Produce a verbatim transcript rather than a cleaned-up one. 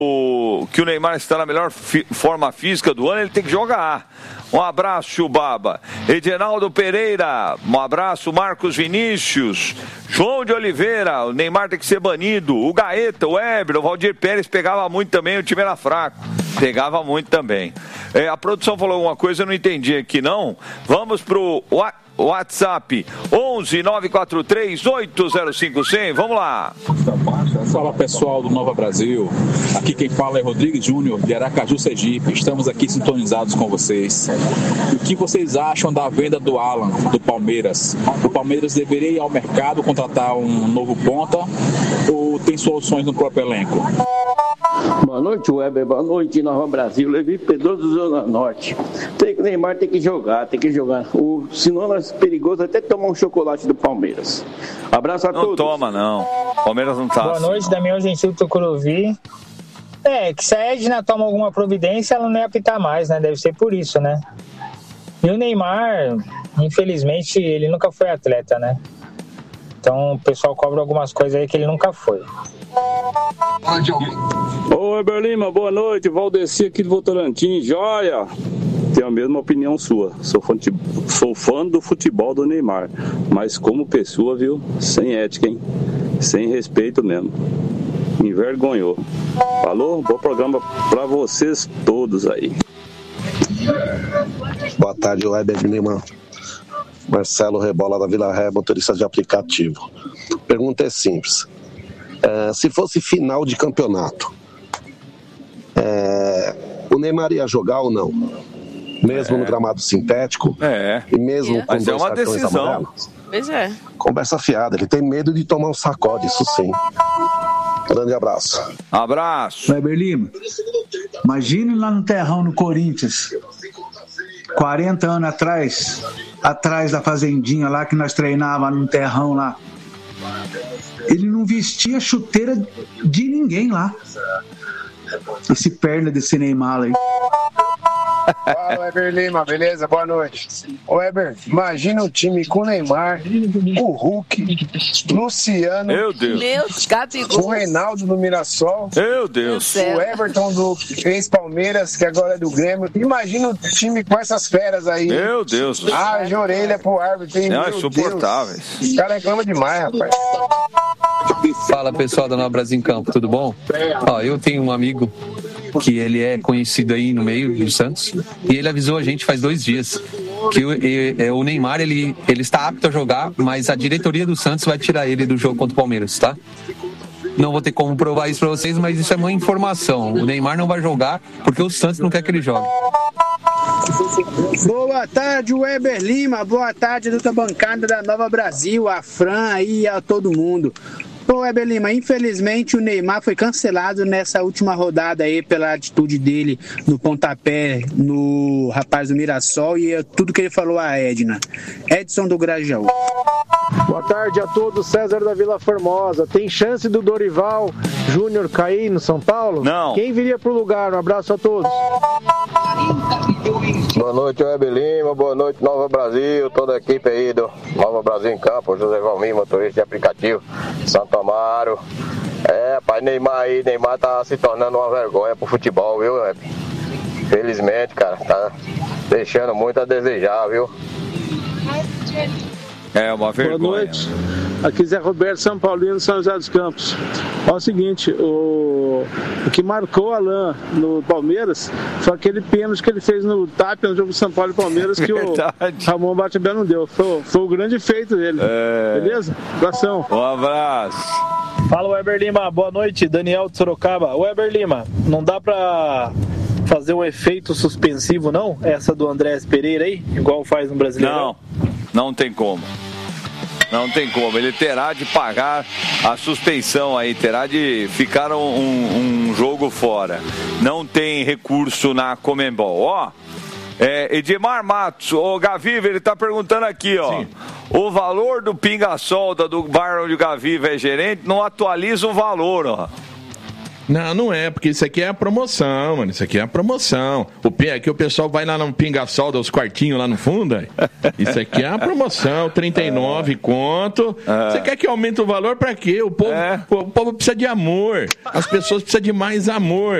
o, que o Neymar está na melhor fi, forma física do ano, ele tem que jogar. Um abraço, Chubaba. Edinaldo Pereira, um abraço. Marcos Vinícius, João de Oliveira, o Neymar tem que ser banido. O Gaeta, o Weber, o Valdir Pérez pegava muito também, o time era fraco. Pegava muito também. É, a produção falou alguma coisa, eu não entendi aqui não. Vamos pro WhatsApp onze nove quatro três oito zero cinco zero zero. Vamos lá. Fala pessoal do Nova Brasil, aqui quem fala é Rodrigues Júnior de Aracaju, Sergipe. Estamos aqui sintonizados com vocês. O que vocês acham da venda do Alan, do Palmeiras? O Palmeiras deveria ir ao mercado contratar um novo ponta ou tem soluções no próprio elenco? Boa noite, Weber. Boa noite, Nova Brasil. Levi Pedroso do Zona Norte. Tem, o Neymar tem que jogar, tem que jogar. O, senão é perigoso até tomar um chocolate do Palmeiras. Abraço a não todos. Não toma, não. Palmeiras não tá. Boa assim. noite, Damião Gentil Tucuruvi. É, que se a Edna toma alguma providência, ela não ia apitar mais, né? Deve ser por isso, né? E o Neymar, infelizmente, ele nunca foi atleta, né? Então o pessoal cobra algumas coisas aí que ele nunca foi. Ô, Weber Lima, boa noite. Valdeci aqui do Votorantim, joia. Tenho a mesma opinião sua. Sou fã, de, sou fã do futebol do Neymar, mas como pessoa, viu? Sem ética, hein? Sem respeito mesmo. Envergonhou. Falou? Bom programa pra vocês todos aí. Boa tarde, Weber Lima. Marcelo Rebola da Vila Ré, motorista de aplicativo. Pergunta é simples. É, se fosse final de campeonato, é, o Neymar ia jogar ou não? Mesmo é. no gramado sintético? É. E mesmo é. com Mas dois é uma decisão. Amarelos? Pois é. Conversa fiada, ele tem medo de tomar um sacode, isso sim. Grande abraço. Abraço. Weber Lima, imagine lá no terrão no Corinthians, quarenta anos atrás, atrás da fazendinha lá que nós treinávamos no terrão lá. Ele não vestia chuteira de ninguém lá. Esse perna desse Neymar aí. Fala, Weber Lima, beleza? Boa noite. Ô, Weber, imagina o time com o Neymar, o Hulk, Luciano, meu Deus, meu Gabigol, o Reinaldo do Mirassol, meu Deus, o Everton do ex-Palmeiras, que agora é do Grêmio. Imagina o time com essas feras aí. Meu Deus. Ah, de orelha pro árbitro. Hein? Não, insuportáveis. Os caras reclamam demais, rapaz. Fala, pessoal da Nova Brasil em Campo, tudo bom? Ó, eu tenho um amigo que ele é conhecido aí no meio do Santos e ele avisou a gente faz dois dias que o, e, o Neymar ele, ele está apto a jogar, mas a diretoria do Santos vai tirar ele do jogo contra o Palmeiras, tá? Não vou ter como provar isso pra vocês, mas isso é uma informação. O Neymar não vai jogar porque o Santos não quer que ele jogue. Boa tarde, Weber Lima. Boa tarde, da bancada da Nova Brasil, a Fran aí, a todo mundo. Pô, Weber Lima, infelizmente o Neymar foi cancelado nessa última rodada aí pela atitude dele no pontapé no rapaz do Mirassol e é tudo que ele falou a Edna. Edson do Grajaú. Boa tarde a todos, César da Vila Formosa. Tem chance do Dorival Júnior cair no São Paulo? Não. Quem viria pro lugar? Um abraço a todos. Boa noite, Weber Lima. Boa noite, Nova Brasil. Toda a equipe aí do Nova Brasil em Campo. José Valmir, motorista de aplicativo. Santo Amaro. É, pai, Neymar aí. Neymar tá se tornando uma vergonha pro futebol, viu, Weber? Felizmente, cara. Tá deixando muito a desejar, viu? É uma vergonha. Boa noite. Aqui Zé Roberto, São Paulino, São José dos Campos. Olha o seguinte, o, o que marcou o Alain no Palmeiras foi aquele pênalti que ele fez no T A P no jogo de São Paulo e Palmeiras que Verdade. o Ramon Batebé não deu. Foi, foi o grande feito dele. É... Beleza? Abração. Um abraço. Fala, Weber Lima. Boa noite. Daniel de Sorocaba. Weber Lima, não dá pra fazer um efeito suspensivo, não? Essa do Andrés Pereira aí, igual faz no Brasileirão? Não. Não tem como. Não tem como. Ele terá de pagar a suspensão aí, terá de ficar um, um, um jogo fora. Não tem recurso na Conmebol. Ó, é, Edmar Matos, o Gaviva, ele tá perguntando aqui, ó. Sim. O valor do pinga-solda do bar onde o Gaviva é gerente não atualiza o valor, ó. Não, não é, porque isso aqui é a promoção, mano. Isso aqui é a promoção. O P é que o pessoal vai lá no Pinga-Sol, dá os quartinhos lá no fundo. Aí. Isso aqui é a promoção, trinta e nove conto. Você quer que aumente o valor pra quê? O povo, é. o povo precisa de amor. As pessoas precisam de mais amor.